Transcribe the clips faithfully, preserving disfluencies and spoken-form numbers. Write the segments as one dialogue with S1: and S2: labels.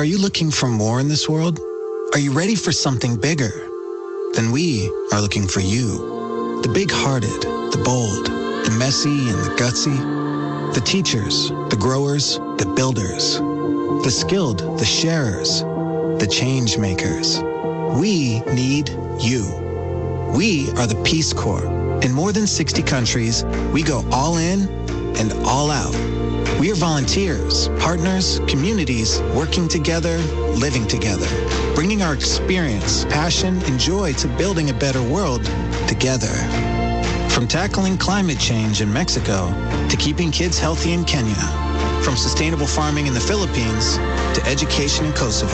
S1: Are you looking for more in this world? Are you ready for something bigger? Then we are looking for you. The big-hearted, the bold, the messy and the gutsy. The teachers, the growers, the builders. The skilled, the sharers, the change makers. We need you. We are the Peace Corps. In more than sixty countries, we go all in and all out. We are volunteers, partners, communities, working together, living together, bringing our experience, passion, and joy to building a better world together. From tackling climate change in Mexico to keeping kids healthy in Kenya, from sustainable farming in the Philippines to education in Kosovo.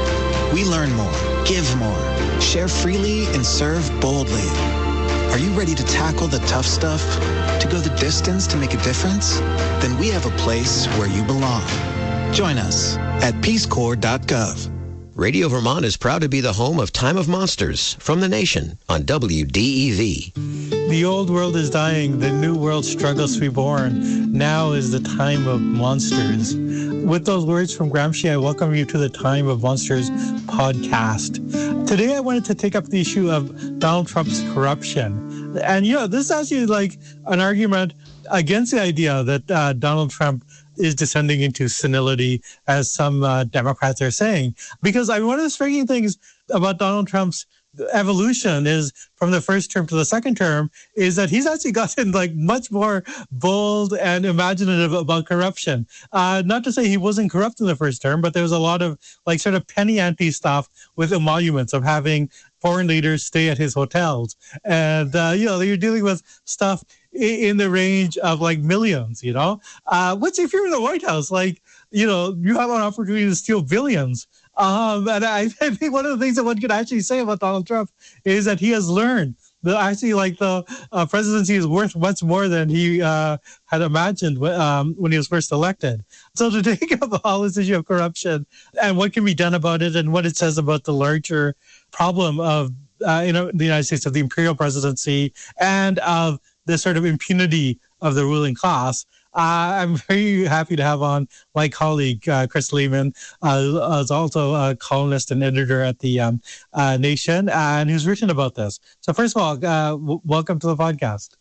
S1: We learn more, give more, share freely, and serve boldly. Are you ready to tackle the tough stuff? To go the distance to make a difference? Then we have a place where you belong. Join us at peace corps dot gov.
S2: Radio Vermont is proud to be the home of Time of Monsters from the Nation on W D E V.
S3: The old world is dying. The new world struggles to be born. Now is the time of monsters. With those words from Gramsci, I welcome you to the Time of Monsters podcast. Today, I wanted to take up the issue of Donald Trump's corruption. And, you know, this is actually like an argument against the idea that uh, Donald Trump is descending into senility, as some uh, Democrats are saying. Because I mean, one of the striking things about Donald Trump's evolution is from the first term to the second term is that he's actually gotten like much more bold and imaginative about corruption. Uh, not to say he wasn't corrupt in the first term, but there was a lot of like sort of penny ante stuff with emoluments of having foreign leaders stay at his hotels. And, uh, you know, you're dealing with stuff in the range of like millions, you know, uh, which if you're in the White House, like, you know, you have an opportunity to steal billions. Um, and I, I think one of the things that one could actually say about Donald Trump is that he has learned that actually like the uh, presidency is worth much more than he uh, had imagined um, when he was first elected. So to take up all this issue of corruption and what can be done about it and what it says about the larger problem of, uh, you know, the United States, of the imperial presidency and of the sort of impunity of the ruling class, Uh, I'm very happy to have on my colleague, uh, Chris Lehman, uh, who's also a columnist and editor at the um, uh, Nation, and who's written about this. So first of all, uh, w- welcome to the podcast.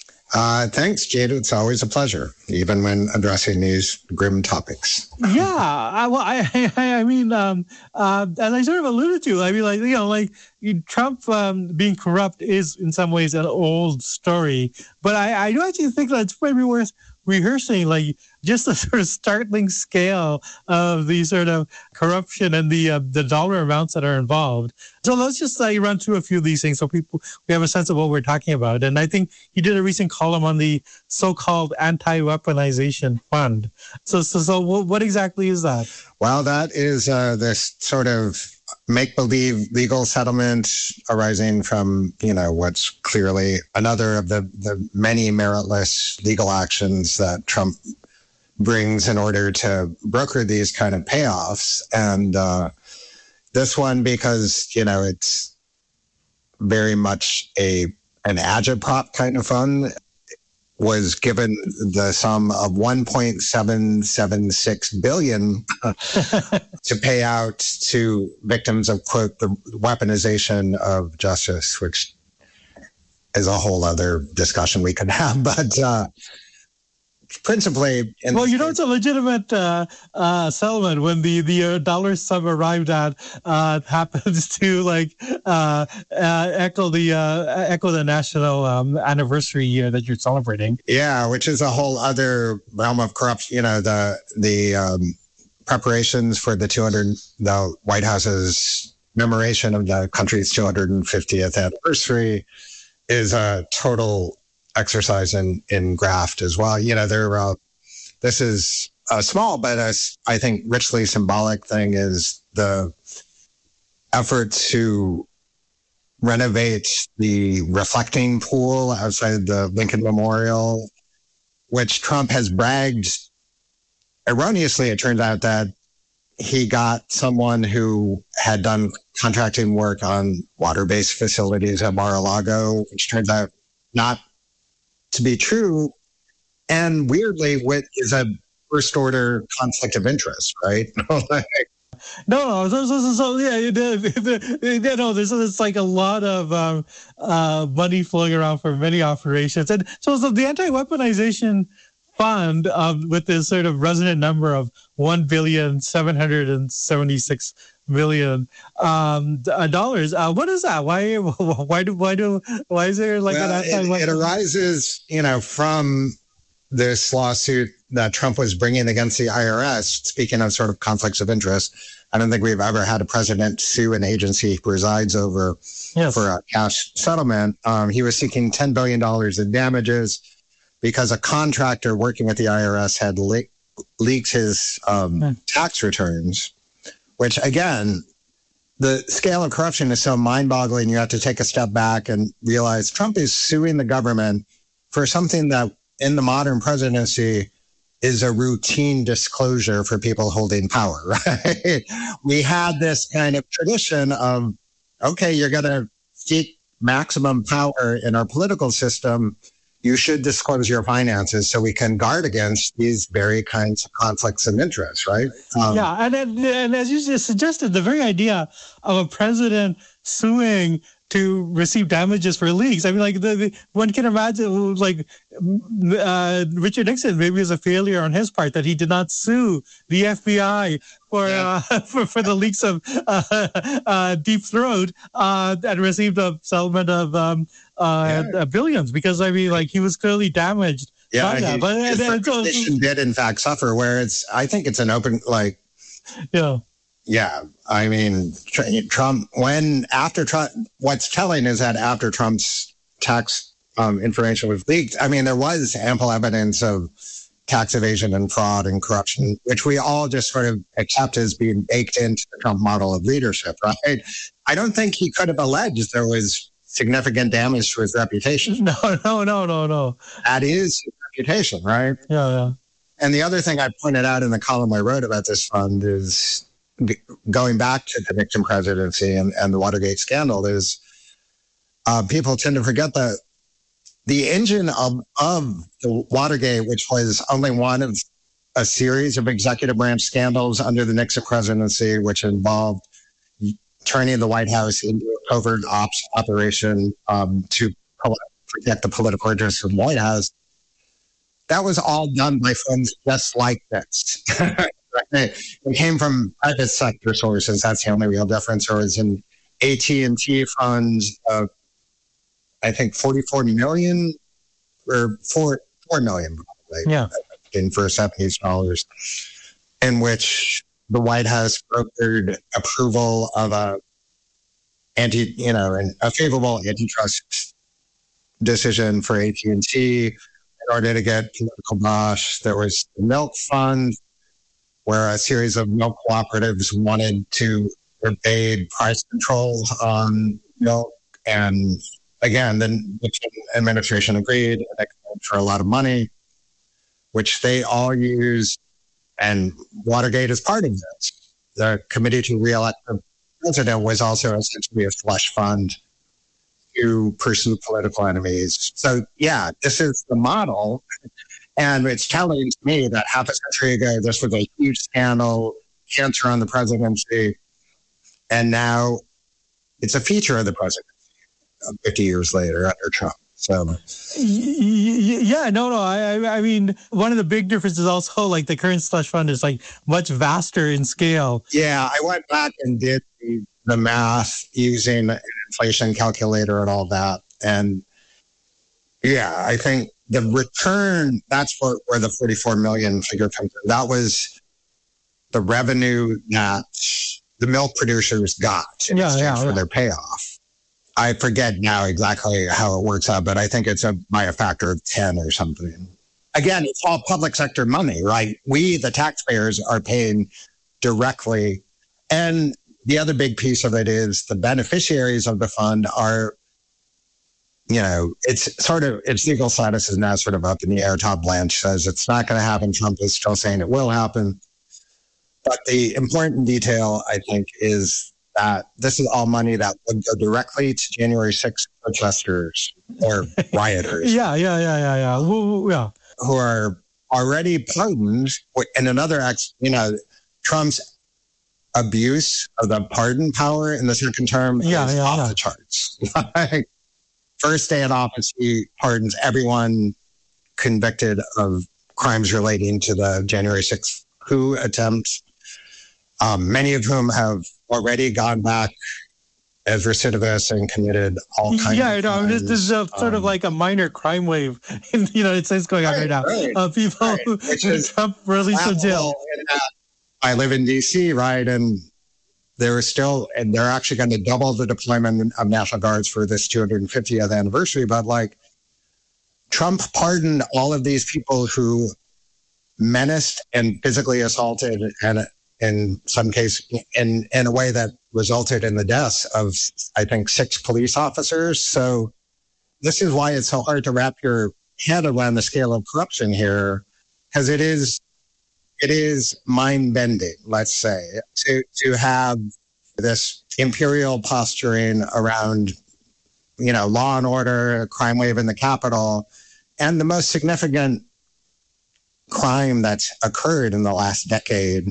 S4: Uh, thanks, Jade. It's always a pleasure, even when addressing these grim topics.
S3: Yeah, I, well, I, I, I mean, um, uh, as I sort of alluded to, I mean, like, you know, like Trump um, being corrupt is in some ways an old story, but I, I do actually think that it's maybe worth rehearsing, like just the sort of startling scale of the sort of corruption and the uh, the dollar amounts that are involved. So let's just like run through a few of these things so people we have a sense of what we're talking about. And I think you did a recent column on the so-called anti-weaponization fund. So so so what exactly is that?
S4: Well, that is uh, this sort of make-believe legal settlement arising from, you know, what's clearly another of the, the many meritless legal actions that Trump brings in order to broker these kind of payoffs. And uh, this one, because, you know, it's very much a an agitprop kind of fund, was given the sum of one point seven seven six billion dollars to pay out to victims of, quote, the weaponization of justice, which is a whole other discussion we could have. But uh, principally... In
S3: well, you know, it's a legitimate uh, uh, settlement when the, the uh, dollar sum arrived at uh, happens to, like, uh, uh, echo the uh, echo the national um, anniversary year that you're celebrating.
S4: Yeah, which is a whole other realm of corruption. You know, the the um, preparations for the two hundred the White House's commemoration of the country's two hundred fiftieth anniversary is a total exercise in, in graft as well. You know, there. Uh, this is a small, but a, I think richly symbolic thing is the effort to renovate the reflecting pool outside the Lincoln Memorial, which Trump has bragged. Erroneously, it turns out that he got someone who had done contracting work on water-based facilities at Mar-a-Lago, which turns out not to be true. And weirdly, what is a first-order conflict of interest, right?
S3: no, no. So, so, so, so yeah, the, the, the, no, there's, there's like a lot of um, uh, money flowing around for many operations. And so, so the anti-weaponization fund um, with this sort of resonant number of one billion seven hundred seventy-six million um, dollars. Uh, what is that? Why, why do, why do, why is there like
S4: well,
S3: an anti-weaponization?
S4: It, it arises, you know, from this lawsuit that Trump was bringing against the I R S. Speaking of sort of conflicts of interest, I don't think we've ever had a president sue an agency he presides over yes. for a cash settlement. Um, he was seeking ten billion dollars in damages because a contractor working with the I R S had le- leaked his um, hmm. tax returns, which again, the scale of corruption is so mind-boggling. You have to take a step back and realize Trump is suing the government for something that in the modern presidency is a routine disclosure for people holding power, right? We had this kind of tradition of, okay, you're going to seek maximum power in our political system. You should disclose your finances so we can guard against these very kinds of conflicts of interest, right? Um,
S3: yeah, and, and as you just suggested, the very idea of a president suing to receive damages for leaks. I mean, like the, the one can imagine, like uh, Richard Nixon, maybe it was a failure on his part that he did not sue the F B I for yeah. uh, for, for the leaks of uh, uh, Deep Throat uh, and received a settlement of um, uh, yeah. billions because I mean, like he was clearly damaged.
S4: Yeah,
S3: by that.
S4: He,
S3: But
S4: his
S3: and, and so,
S4: reputation did in fact suffer. Where it's, I think it's an open like,
S3: yeah.
S4: Yeah, I mean, Trump, when after Trump, what's telling is that after Trump's tax um, information was leaked, I mean, there was ample evidence of tax evasion and fraud and corruption, which we all just sort of accept as being baked into the Trump model of leadership, right? I don't think he could have alleged there was significant damage to his reputation.
S3: No, no, no, no, no.
S4: That is his reputation, right?
S3: Yeah, yeah.
S4: And the other thing I pointed out in the column I wrote about this fund is, going back to the Nixon presidency and, and the Watergate scandal, is uh, people tend to forget that the engine of, of the Watergate, which was only one of a series of executive branch scandals under the Nixon presidency, which involved turning the White House into a covert ops operation um, to protect the political interests of the White House, that was all done by funds just like this. It came from private sector sources. That's the only real difference. Or it's in A T and T funds of, I think, forty-four million or four, four million, probably,
S3: yeah.
S4: in for seventies dollars, in which the White House brokered approval of a anti, you know, an, a favorable antitrust decision for A T and T in order to get political bosh. There was the milk fund, where a series of milk cooperatives wanted to evade price controls on milk. And again, the Nixon administration agreed for a lot of money, which they all used. And Watergate is part of this. The committee to re-elect the president was also essentially a slush fund to pursue political enemies. So yeah, this is the model. And it's telling to me that half a century ago, this was a huge scandal, cancer on the presidency. And now it's a feature of the presidency fifty years later under Trump. So,
S3: yeah, no, no. I, I mean, one of the big differences also, like the current slush fund is like much vaster in scale.
S4: Yeah, I went back and did the, the math using an inflation calculator and all that. And yeah, I think the return, that's where, where the forty-four million figure comes in. That was the revenue that the milk producers got in
S3: yeah,
S4: exchange
S3: yeah,
S4: for
S3: yeah.
S4: their payoff. I forget now exactly how it works out, but I think it's a, by a factor of ten or something. Again, it's all public sector money, right? We, the taxpayers, are paying directly. And the other big piece of it is the beneficiaries of the fund are, you know, it's sort of, its legal status is now sort of up in the air. Todd Blanche says it's not going to happen. Trump is still saying it will happen. But the important detail, I think, is that this is all money that would go directly to January sixth protesters or rioters.
S3: yeah, yeah, yeah, yeah, yeah. Who, yeah.
S4: Who are already pardoned. And another, ex, you know, Trump's abuse of the pardon power in the second term
S3: yeah,
S4: is
S3: yeah,
S4: off
S3: yeah.
S4: the charts. Like, first day in office, he pardons everyone convicted of crimes relating to the January sixth coup attempts, um, many of whom have already gone back as recidivists and committed all kinds
S3: yeah,
S4: of
S3: Yeah, no, this, this is a,
S4: um,
S3: sort of like a minor crime wave in the United States going on right, right now.
S4: Right,
S3: uh, people
S4: right.
S3: who
S4: Which is
S3: Trump released from jail.
S4: I live in D C, right? And there is still, and they're actually going to double the deployment of National Guards for this two hundred fiftieth anniversary. But like, Trump pardoned all of these people who menaced and physically assaulted, and in some cases, in, in a way that resulted in the deaths of, I think, six police officers. So this is why it's so hard to wrap your head around the scale of corruption here, because it is, it is mind-bending, let's say, to, to have this imperial posturing around, you know, law and order, crime wave in the Capitol. And the most significant crime that's occurred in the last decade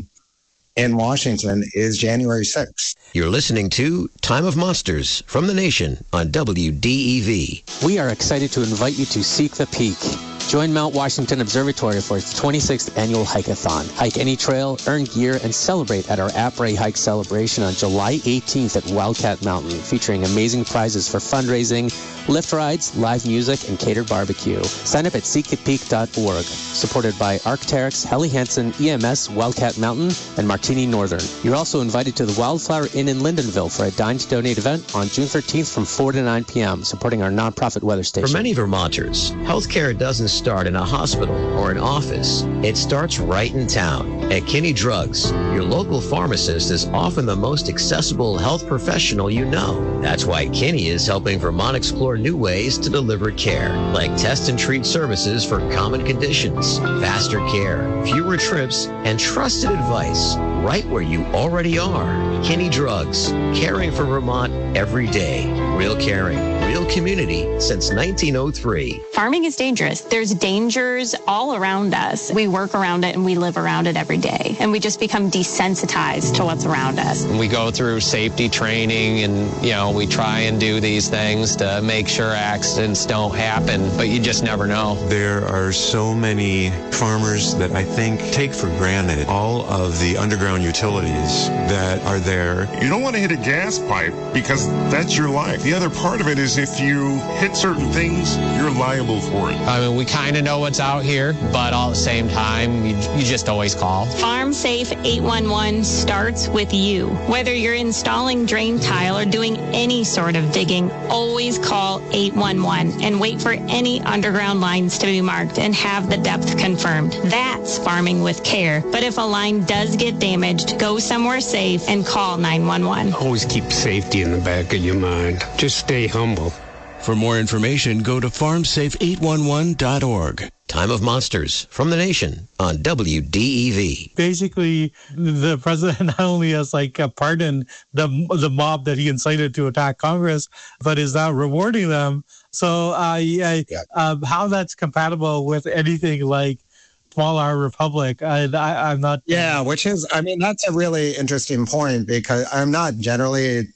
S4: in Washington is January sixth.
S2: You're listening to Time of Monsters from The Nation on W D E V.
S5: We are excited to invite you to Seek the Peak. Join Mount Washington Observatory for its twenty-sixth annual hike-a-thon. Hike any trail, earn gear, and celebrate at our Après Hike celebration on July eighteenth at Wildcat Mountain, featuring amazing prizes for fundraising, lift rides, live music, and catered barbecue. Sign up at seek the peak dot org. Supported by Arc'teryx, Helly Hansen, E M S, Wildcat Mountain, and Martini Northern. You're also invited to the Wildflower Inn in Lyndonville for a Dine to Donate event on June thirteenth from four to nine p.m., supporting our nonprofit weather station.
S2: For many Vermonters, healthcare doesn't start in a hospital or an office. It starts right in town. At Kinney Drugs, your local pharmacist is often the most accessible health professional you know. That's why Kinney is helping Vermont explore new ways to deliver care, like test and treat services for common conditions, faster care, fewer trips, and trusted advice right where you already are. Kinney Drugs, caring for Vermont every day. Real caring, real community since nineteen oh three.
S6: Farming is dangerous. There's dangers all around us. We work around it and we live around it every day. And we just become desensitized to what's around us.
S7: We go through safety training and, you know, we try and do these things to make sure accidents don't happen, but you just never know.
S8: There are so many farmers that I think take for granted all of the underground utilities that are there.
S9: You don't want to hit a gas pipe because that's your life. The other part of it is if you hit certain things, you're liable for it.
S7: I mean, we kind of know what's out here, but all at the same time, you, you just always call.
S6: Farm Safe eight one one starts with you. Whether you're installing drain tile or doing any sort of digging, always call eight one one and wait for any underground lines to be marked and have the depth confirmed. That's farming with care. But if a line does get damaged, go somewhere safe and call nine one one.
S10: Always keep safety in the back of your mind. Just stay humble.
S11: For more information, go to farm safe eight one one dot org.
S2: Time of Monsters from The Nation on W D E V.
S3: Basically, the president not only has like uh, pardoned the the mob that he incited to attack Congress, but is now rewarding them. So, uh, yeah,
S4: Yeah.
S3: Um, how that's compatible with anything like Small R Republic, I, I, I'm not.
S4: Yeah, which is, I mean, that's a really interesting point because I'm not generally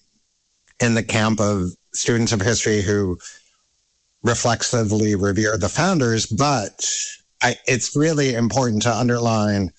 S4: in the camp of students of history who reflexively revere the founders, but I, it's really important to underline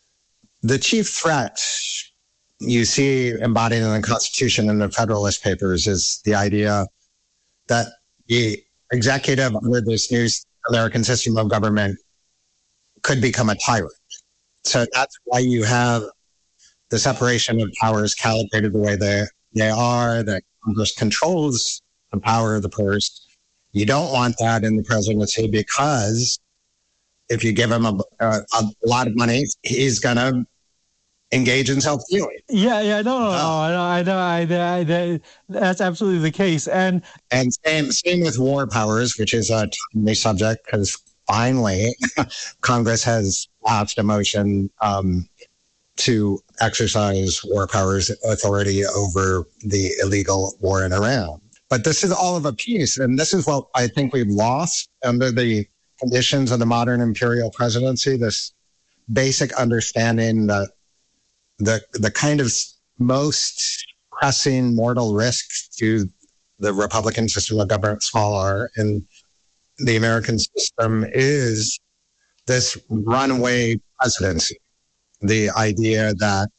S4: the chief threat you see embodied in the Constitution and the Federalist Papers is the idea that the executive under this new American system of government could become a tyrant. So that's why you have the separation of powers calibrated the way they, they are, that Congress controls the power of the purse. You don't want that in the presidency because if you give him a, a, a lot of money, he's going to engage in self-dealing.
S3: Yeah, yeah, no, no, no, I know, I know, I know, I know, that's absolutely the case. And
S4: and same, same with war powers, which is a timely subject because finally Congress has passed a motion um, to exercise war powers authority over the illegal war in Iran. But this is all of a piece, and this is what I think we've lost under the conditions of the modern imperial presidency, this basic understanding that the the kind of most pressing mortal risk to the Republican system of government, small r, and the American system is this runaway presidency. The idea that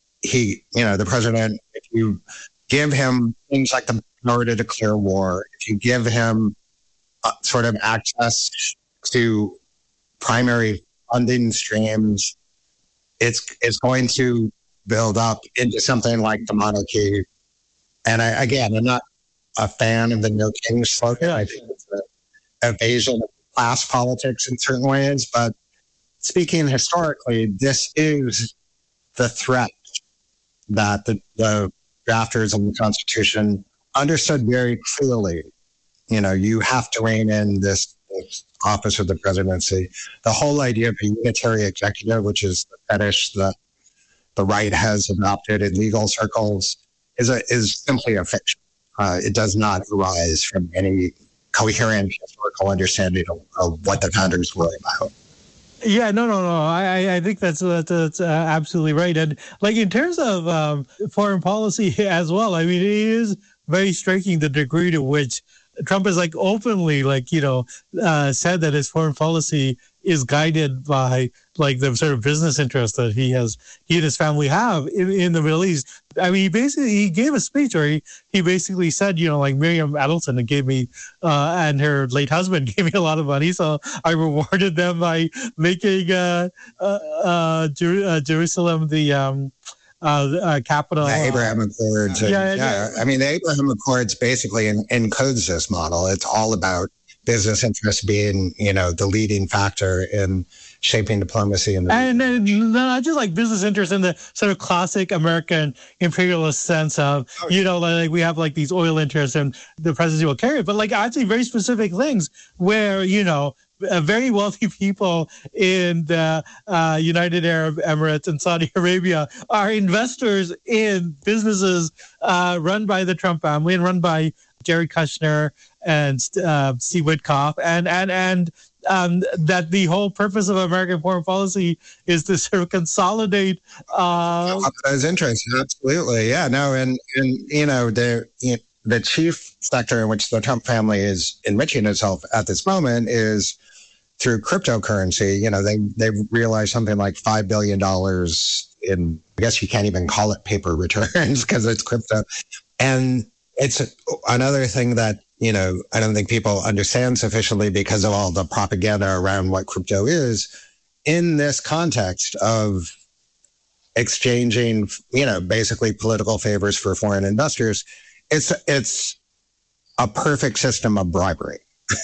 S4: he, you know, the president, if you give him things like the power to declare war, if you give him uh, sort of access to primary funding streams, it's it's going to build up into something like the monarchy. And I, again, I'm not a fan of the No Kings slogan. I think it's an evasion of class politics in certain ways. But speaking historically, this is the threat that the, the drafters of the Constitution understood very clearly. You know, you have to rein in this, this office of the presidency. The whole idea of a unitary executive, which is the fetish that the right has adopted in legal circles, is a, is simply a fiction. Uh, it does not arise from any coherent historical understanding of, of what the founders were about.
S3: Yeah, no, no, no. I, I think that's that's, that's uh, absolutely right. And like in terms of um, foreign policy as well, I mean, it is very striking the degree to which Trump has like openly, like, you know, uh, said that his foreign policy is guided by like the sort of business interests that he has, he and his family have in, in the Middle East. I mean, he basically, he gave a speech where he, he basically said, you know, like Miriam Adelson gave me, uh, and her late husband gave me a lot of money. So I rewarded them by making, uh, uh, uh, Jer- uh Jerusalem the, um, Uh, uh, capital.
S4: The Abraham Accords. And,
S3: yeah,
S4: yeah,
S3: yeah.
S4: I mean, the Abraham Accords basically en- encodes this model. It's all about business interests being, you know, the leading factor in shaping diplomacy. In the
S3: and then not just like business interests in the sort of classic American imperialist sense of, you know, like we have like these oil interests and the presidency will carry it, but like actually very specific things where, you know, Uh, very wealthy people in the uh, United Arab Emirates and Saudi Arabia are investors in businesses uh, run by the Trump family and run by Jared Kushner and uh, Steve Witkoff, and and and um, that the whole purpose of American foreign policy is to sort of consolidate uh,
S4: those interests. Absolutely, yeah, no, and and you know the you know, the chief sector in which the Trump family is enriching itself at this moment is through cryptocurrency. You know, they they realized something like five billion dollars in, I guess you can't even call it paper returns because it's crypto. And it's another thing that, you know, I don't think people understand sufficiently because of all the propaganda around what crypto is in this context of exchanging, you know, basically political favors for foreign investors. It's, it's a perfect system of bribery.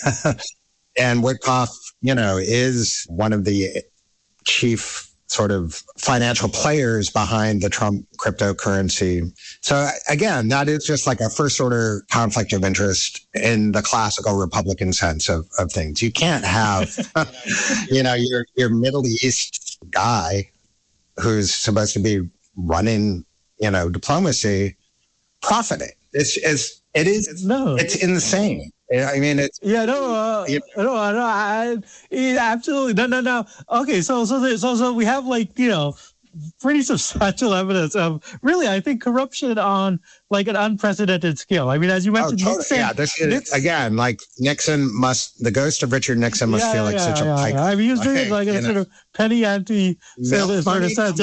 S4: And Witkoff, you know, is one of the chief sort of financial players behind the Trump cryptocurrency. So again, that is just like a first order conflict of interest in the classical Republican sense of, of things. You can't have, you know, your, your Middle East guy who's supposed to be running, you know, diplomacy profiting. It's, it's, it is, no, it's insane. I mean, it's
S3: yeah, no, uh, you know. no, no, I, I, absolutely, no, no, no. Okay, so, so, so, so we have like, you know, pretty substantial evidence of really, I think, corruption on like an unprecedented scale. I mean, as you mentioned,
S4: oh, totally.
S3: Nixon,
S4: yeah, this is,
S3: Nixon,
S4: again, like Nixon must, the ghost of Richard Nixon must
S3: yeah,
S4: feel like
S3: yeah,
S4: such
S3: yeah,
S4: a pipe.
S3: Yeah. I mean, he was doing like a sort know. of penny ante sort of sense.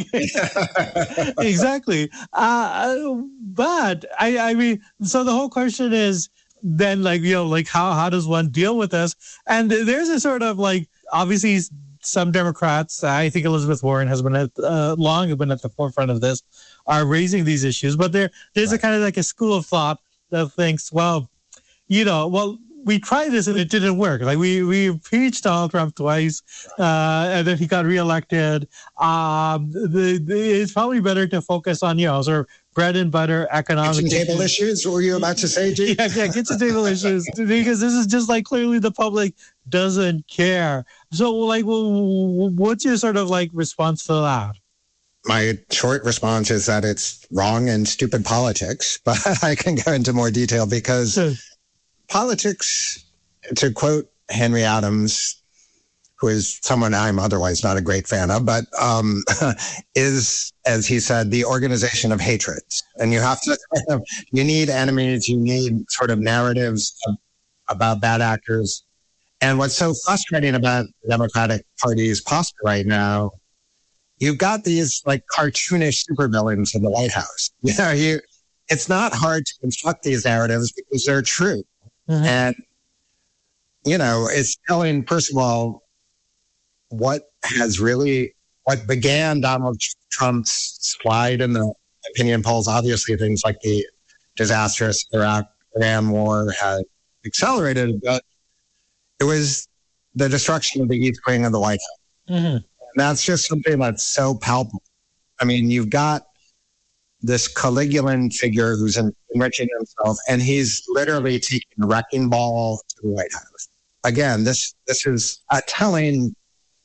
S3: Exactly. Uh, but I, I mean, so the whole question is, then like, you know, like how, how does one deal with this? And there's a sort of like, obviously some Democrats, I think Elizabeth Warren has been at, uh, long have been at the forefront of this, are raising these issues. But there, there's right. a kind of like a school of thought that thinks, well, you know, well, we tried this and it didn't work. Like we, we impeached Donald Trump twice, uh, and then he got reelected. Um, the, the, it's probably better to focus on, you know, sort of bread and butter economic
S4: kitchen table issues. issues. What were you about to say, G?
S3: yeah, yeah, kitchen table issues. Because this is just like clearly the public doesn't care. So, like, well, what's your sort of like response to that?
S4: My short response is that it's wrong and stupid politics, but I can go into more detail because politics, to quote Henry Adams, who is someone I'm otherwise not a great fan of, but um, is, as he said, the organization of hatreds. And you have to, you need enemies, you need sort of narratives of, about bad actors. And what's so frustrating about the Democratic Party's posture right now, you've got these like cartoonish supervillains in the White House. You know, you, it's not hard to construct these narratives because they're true. Mm-hmm. And, you know, it's telling, first of all, what has really, what began Donald Trump's slide in the opinion polls, obviously things like the disastrous Iraq Iran war had accelerated, but it was the destruction of the East Wing of the White House. Mm-hmm. And that's just something that's so palpable. I mean, you've got this Caligulan figure who's enriching himself, and he's literally taking a wrecking ball to the White House. Again, this this is a telling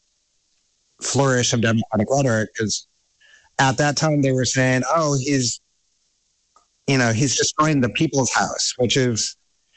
S4: flourish of Democratic rhetoric, because at that time they were saying, oh, he's, you know, he's destroying the people's house, which is,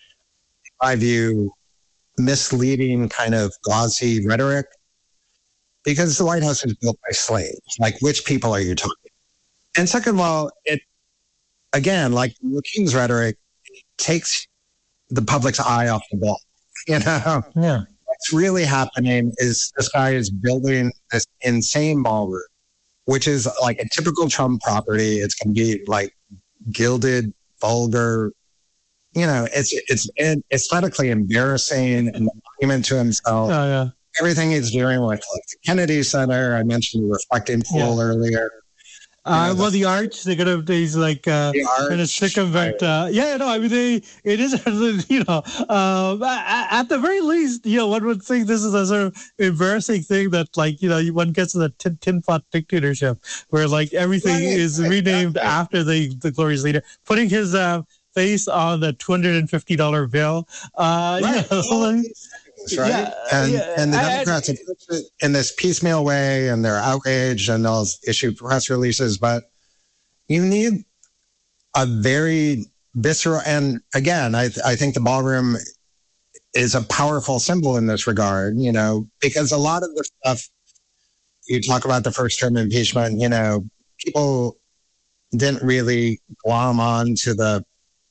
S4: in my view, misleading kind of gauzy rhetoric, because the White House was built by slaves. Like, which people are you talking? And second of all, it, again, like the King's rhetoric, takes the public's eye off the ball. You know?
S3: Yeah.
S4: What's really happening is this guy is building this insane ballroom, which is like a typical Trump property. It's going to be like gilded, vulgar. You know, it's it's aesthetically embarrassing and a monument to himself.
S3: Oh, yeah.
S4: Everything he's doing with like the Kennedy Center. I mentioned the reflecting pool yeah. earlier.
S3: Uh, you know, well, the arch, they're going to, these like, uh, going to circumvent, uh, yeah, no, I mean, they, it is, you know, uh, at the very least, you know, one would think this is a sort of embarrassing thing that, like, you know, one gets in the tin, tin pot dictatorship where, like, everything right, is renamed exactly. after the, the glorious leader. Putting his uh, face on the two hundred fifty dollars bill. Uh,
S4: right.
S3: You know, like,
S4: right?
S3: Yeah,
S4: and
S3: yeah,
S4: and the
S3: I,
S4: Democrats I, approach it in this piecemeal way, and they're outraged, and they'll issue press releases. But you need a very visceral, and again, I I think the ballroom is a powerful symbol in this regard. You know, because a lot of the stuff you talk about, the first term impeachment, you know, people didn't really glom on to the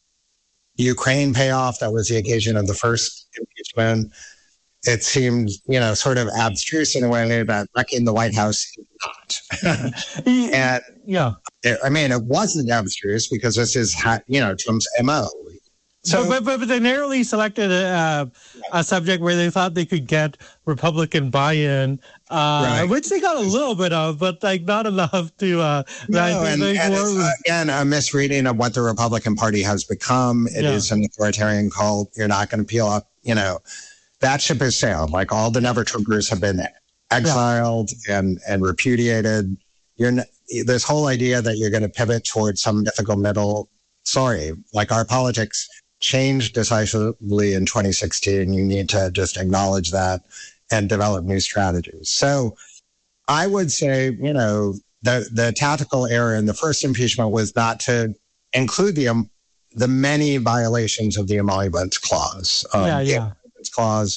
S4: Ukraine payoff. That was the occasion of the first impeachment. It seemed, you know, sort of abstruse in a way that wrecking the White House is not. And
S3: yeah,
S4: it, I mean, it wasn't abstruse because this is, you know, Trump's M O.
S3: So, but, but, but they narrowly selected a, a subject where they thought they could get Republican buy-in, uh, right. which they got a little bit of, but like not enough to. Uh,
S4: no, and, and it's, uh, again, a misreading of what the Republican Party has become. It yeah. is an authoritarian cult. You're not going to peel up, you know. That ship has sailed. Like all the Never Trumpers have been exiled yeah. and, and repudiated. You're n- this whole idea that you're going to pivot towards some mythical middle. Sorry, like our politics changed decisively in twenty sixteen. You need to just acknowledge that and develop new strategies. So I would say, you know, the the tactical error in the first impeachment was not to include the um, the many violations of the emoluments clause. Um,
S3: yeah, yeah.
S4: Clause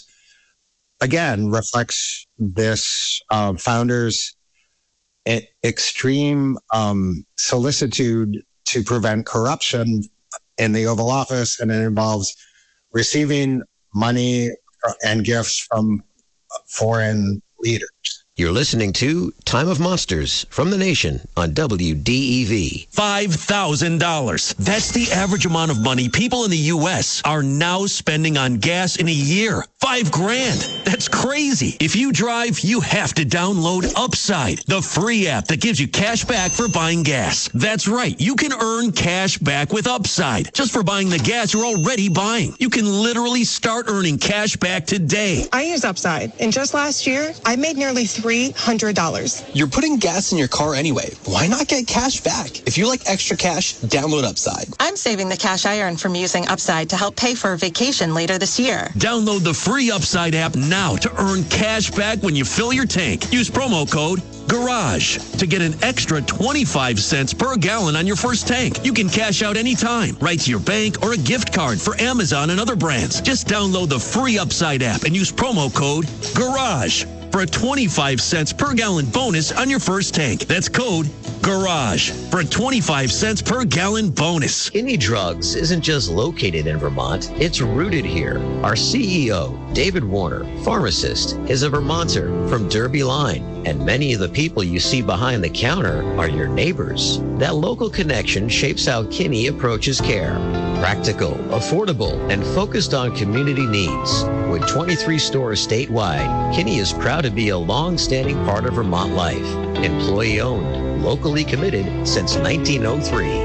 S4: again reflects this uh, founders' e- extreme um, solicitude to prevent corruption in the Oval Office, and it involves receiving money and gifts from foreign leaders.
S2: You're listening to Time of Monsters from The Nation on W D E V.
S12: five thousand dollars. That's the average amount of money people in the U S are now spending on gas in a year. Five grand. That's crazy. If you drive, you have to download Upside, the free app that gives you cash back for buying gas. That's right. You can earn cash back with Upside just for buying the gas you're already buying. You can literally start earning cash back today.
S13: I use Upside, and just last year, I made nearly three hundred dollars.
S14: You're putting gas in your car anyway. Why not get cash back? If you like extra cash, download Upside.
S13: I'm saving the cash I earn from using Upside to help pay for a vacation later this year.
S12: Download the free Upside app now to earn cash back when you fill your tank. Use promo code GARAGE to get an extra twenty-five cents per gallon on your first tank. You can cash out anytime, right to your bank or a gift card for Amazon and other brands. Just download the free Upside app and use promo code GARAGE. for a twenty-five cents per gallon bonus on your first tank. That's code GARAGE for a twenty-five cents per gallon bonus.
S2: Kinney Drugs isn't just located in Vermont, it's rooted here. Our C E O, David Warner, pharmacist, is a Vermonter from Derby Line, and many of the people you see behind the counter are your neighbors. That local connection shapes how Kinney approaches care. Practical, affordable, and focused on community needs. With twenty-three stores statewide, Kinney is proud to be a long-standing part of Vermont life. Employee-owned, locally committed since nineteen oh three.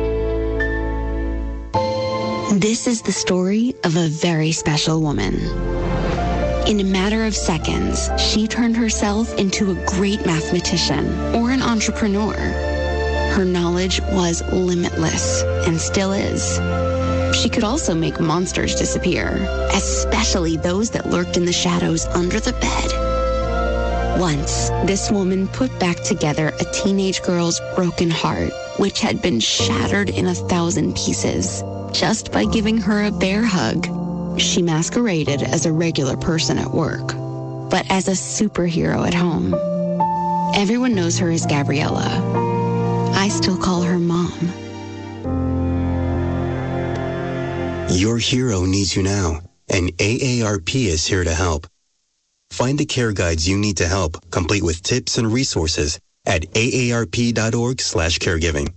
S15: This is the story of a very special woman. In a matter of seconds, she turned herself into a great mathematician or an entrepreneur. Her knowledge was limitless and still is. She could also make monsters disappear, especially those that lurked in the shadows under the bed. Once, this woman put back together a teenage girl's broken heart, which had been shattered in a thousand pieces, just by giving her a bear hug. She masqueraded as a regular person at work, but as a superhero at home. Everyone knows her as Gabriella. I still call her Mom.
S16: Your hero needs you now, and A A R P is here to help. Find the care guides you need to help, complete with tips and resources at A A R P dot org slash caregiving.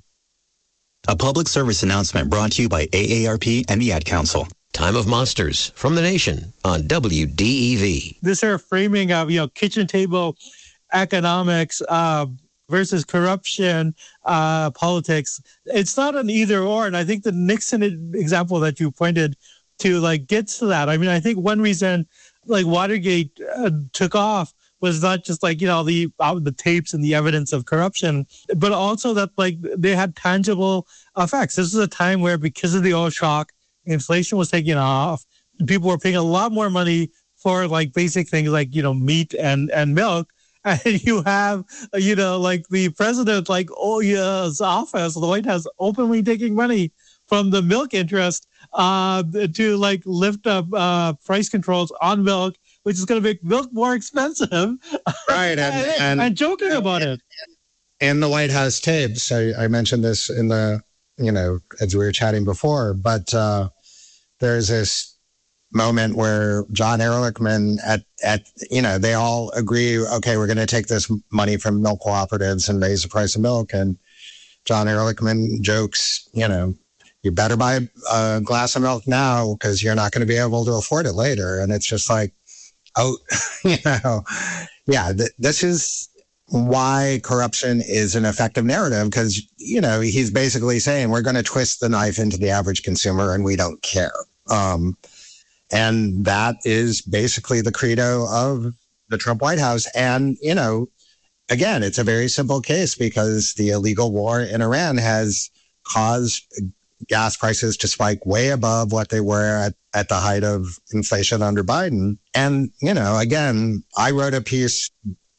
S16: A public service announcement brought to you by A A R P and the Ad Council.
S2: Time of Monsters from the Nation on W D E V.
S3: This sort of framing of, you know, kitchen table economics uh, versus corruption uh, politics. It's not an either or. And I think the Nixon example that you pointed to, like, gets to that. I mean, I think one reason, like, Watergate uh, took off was not just, like, you know, the uh, the tapes and the evidence of corruption, but also that, like, they had tangible effects. This is a time where, because of the oil shock, inflation was taking off. People were paying a lot more money for, like, basic things like, you know, meat and, and milk. And you have, you know, like the president, like, oh, his office, the White House, openly taking money from the milk interest uh, to, like, lift up uh, price controls on milk, which is going to make milk more expensive.
S4: Right. And,
S3: and,
S4: and,
S3: and joking
S4: and,
S3: about it.
S4: In the White House tapes, I, I mentioned this in the, you know, as we were chatting before, but uh, there's this moment where John Ehrlichman at, at, you know, they all agree, okay, we're going to take this money from milk cooperatives and raise the price of milk. And John Ehrlichman jokes, you know, you better buy a glass of milk now because you're not going to be able to afford it later. And it's just like, oh, you know, yeah, th- this is why corruption is an effective narrative, because, you know, he's basically saying we're going to twist the knife into the average consumer and we don't care. Um, And that is basically the credo of the Trump White House. And, you know, again, it's a very simple case because the illegal war in Iran has caused gas prices to spike way above what they were at, at the height of inflation under Biden. And, you know, again, I wrote a piece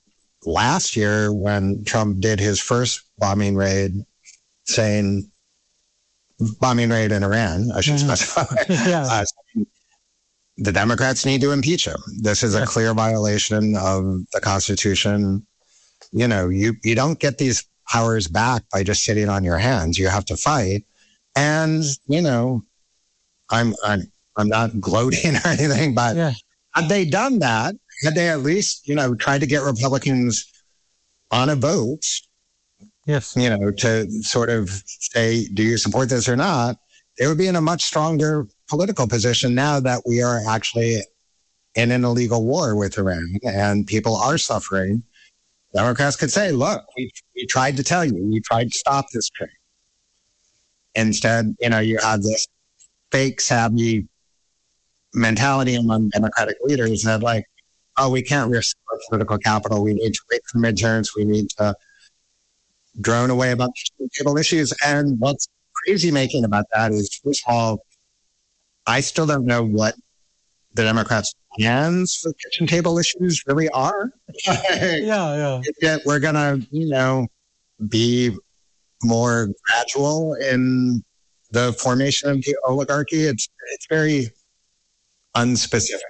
S4: last year when Trump did his first bombing raid saying, bombing raid in Iran, I should mm-hmm. specify. yeah. uh, The Democrats need to impeach him. This is a clear violation of the Constitution. You know, you, you don't get these powers back by just sitting on your hands. You have to fight. And, you know, I'm I'm, I'm not gloating or anything, but yeah. had they done that, had they at least, you know, tried to get Republicans on a vote,
S3: yes,
S4: you know, to sort of say, do you support this or not? They would be in a much stronger political position now that we are actually in an illegal war with Iran and people are suffering. Democrats could say, look, we, we tried to tell you, we tried to stop this train. Instead, you know, you have this fake savvy mentality among Democratic leaders that, like, oh, we can't risk our political capital. We need to wait for midterms. We need to drone away about table issues. And what's crazy making about that is, first of all, I still don't know what the Democrats' plans for kitchen table issues really are.
S3: yeah,
S4: yeah. We're going to, you know, be more gradual in the formation of the oligarchy. It's it's very unspecific.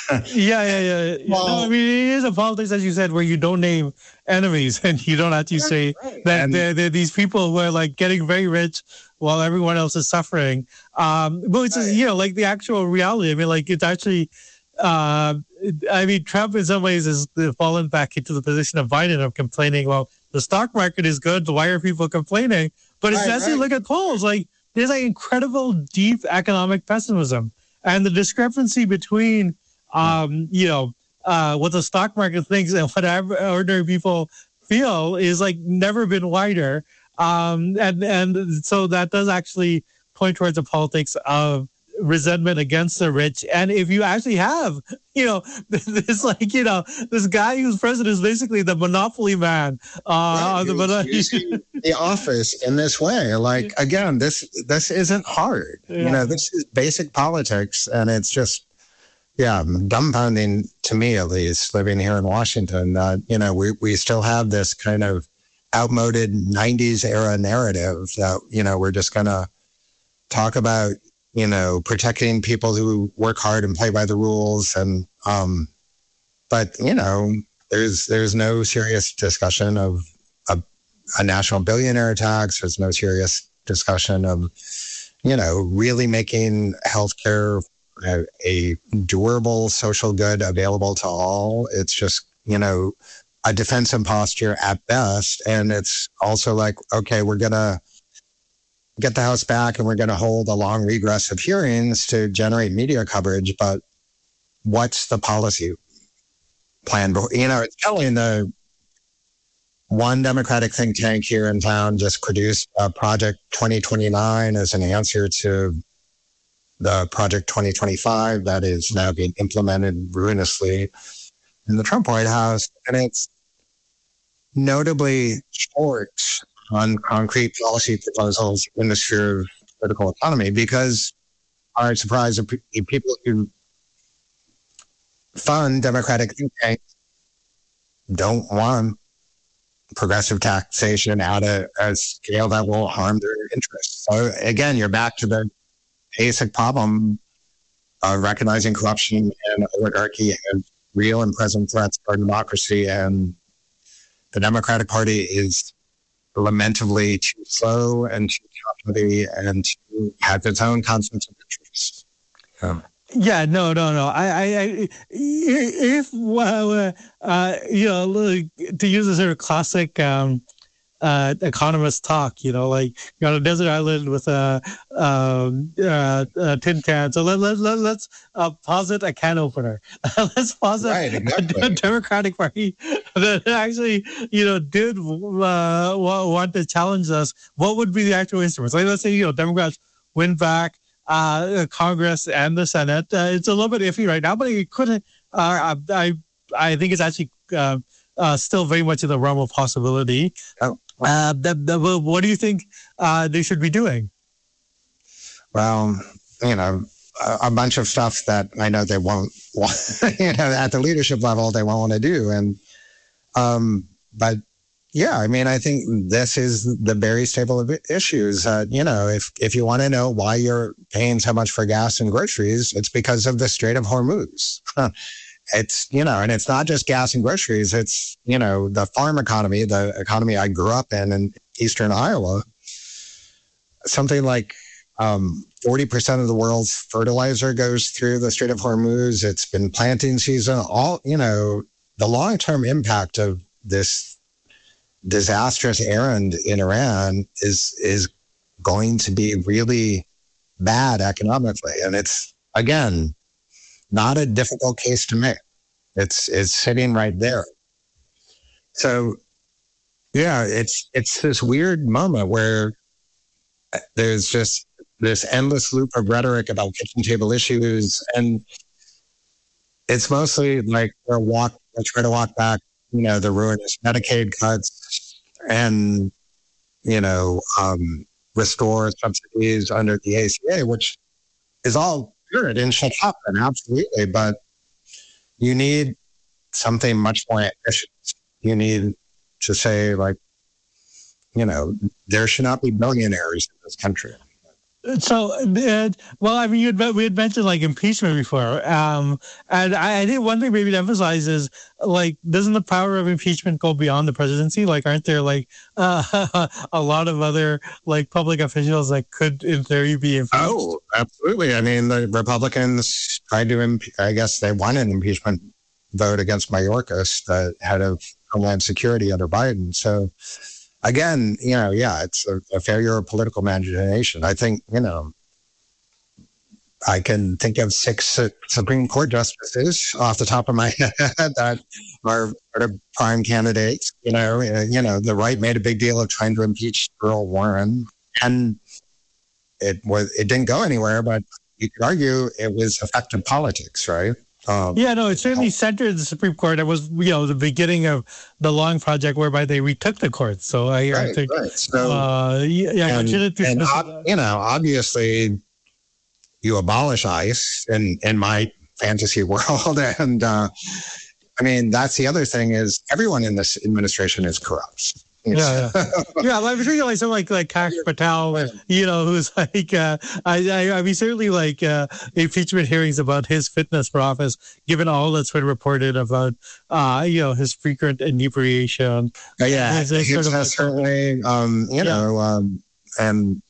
S3: yeah, yeah, yeah. Well, no, I mean, it is a politics, as you said, where you don't name enemies and you don't actually say right. that they're, they're these people who are like getting very rich while everyone else is suffering. Um, but it's just, you know, like the actual reality. I mean, like it's actually, uh, I mean, Trump in some ways has fallen back into the position of Biden of complaining, well, the stock market is good. Why are people complaining? But it's right, actually right. look at polls. Like there's like incredible deep economic pessimism, and the discrepancy between, um, you know, uh, what the stock market thinks and what ordinary people feel is like never been wider. Um, and and so that does actually point towards a politics of resentment against the rich. And if you actually have, you know, this like, you know, this guy who's president is basically the monopoly man. Uh,
S4: right,
S3: the, mon-
S4: using the office in this way. Like, again, this this isn't hard. Yeah. You know, this is basic politics, and it's just, yeah, dumbfounding to me, at least, living here in Washington. Uh, you know, we, we still have this kind of outmoded nineties era narrative that, you know, we're just going to talk about, you know, protecting people who work hard and play by the rules. And, um, but, you know, there's, there's no serious discussion of a, a national billionaire tax. There's no serious discussion of, you know, really making healthcare a, a durable social good available to all. It's just, you know, a defensive posture at best. And it's also like, okay, we're going to get the House back and we're going to hold a long regress of hearings to generate media coverage. But what's the policy plan? You know, it's telling the one Democratic think tank here in town just produced uh, Project twenty twenty-nine as an answer to the Project twenty twenty-five that is now being implemented ruinously in the Trump White House. And it's notably short on concrete policy proposals in the sphere of political economy because, all right, surprise, the people who fund Democratic think tanks don't want progressive taxation at a, a scale that will harm their interests. So again, you're back to the basic problem of recognizing corruption and oligarchy as real and present threats to our democracy. And the Democratic Party is lamentably too slow and too cowardly and too, has its own conflicts of interest. Um,
S3: yeah, no, no, no. I, I, I if uh, uh, you know, look, to use a sort of classic um, uh, economist talk, you know, like you're on a desert island with a, a, a, a tin can. So let, let, let, let's uh, posit a can opener. Let's posit right, exactly. a Democratic Party that actually, you know, did uh, want to challenge us. What would be the actual instruments? Like, let's say, you know, Democrats win back uh, Congress and the Senate. Uh, it's a little bit iffy right now, but it couldn't. Uh, I I think it's actually uh, uh, still very much in the realm of possibility. Oh. Uh, the, the, what do you think uh, they should be doing?
S4: Well, you know, a, a bunch of stuff that I know they won't want, you know, at the leadership level, they won't want to do. And, um, but yeah, I mean, I think this is the very stable of issues. Uh, you know, if, if you want to know why you're paying so much for gas and groceries, it's because of the Strait of Hormuz. It's, you know, and it's not just gas and groceries. It's, you know, the farm economy, the economy I grew up in in eastern Iowa. Something like um, forty percent of the world's fertilizer goes through the Strait of Hormuz. It's been planting season. All, you know, the long-term impact of this disastrous errand in Iran is is going to be really bad economically. And it's, again, not a difficult case to make. It's it's sitting right there. So, yeah, it's it's this weird moment where there's just this endless loop of rhetoric about kitchen table issues, and it's mostly like we're walk, we're trying to walk back, you know, the ruinous Medicaid cuts, and you know, um, restore subsidies under the A C A, which is all good and should happen, absolutely. But you need something much more ambitious. You need to say, like, you know, there should not be billionaires in this country.
S3: So, uh, well, I mean, you had, we had mentioned like impeachment before, um, and I, I think one thing maybe to emphasize is like, doesn't the power of impeachment go beyond the presidency? Like, aren't there like uh, a lot of other like public officials that could, in theory, be impeached?
S4: Oh, absolutely. I mean, the Republicans tried to, impe- I guess they won an impeachment vote against Mayorkas, the head of Homeland Security under Biden. So, again, you know, yeah, it's a, a failure of political imagination. I think, you know, I can think of six uh, Supreme Court justices off the top of my head that are sort of prime candidates. You know, uh, you know, the right made a big deal of trying to impeach Earl Warren, and it was it didn't go anywhere. But you could argue it was effective politics, right? Um,
S3: yeah, no, it certainly centered the Supreme Court. It was, you know, the beginning of the long project whereby they retook the court. So I,
S4: right,
S3: I think,
S4: right. So,
S3: uh, yeah,
S4: and,
S3: and,
S4: and ob- you know, obviously, you abolish ICE in in my fantasy world, and uh, I mean that's the other thing is everyone in this administration is corrupt.
S3: Yeah, yeah, yeah. I'm sure like someone like like Kash Patel, you know, who's like, uh, I, I, I mean, certainly like uh, impeachment hearings about his fitness for office, given all that's been reported about, uh, you know, his frequent inebriation.
S4: Uh, yeah,
S3: his, his
S4: his,
S3: sort of,
S4: certainly, um, you yeah. know, um, and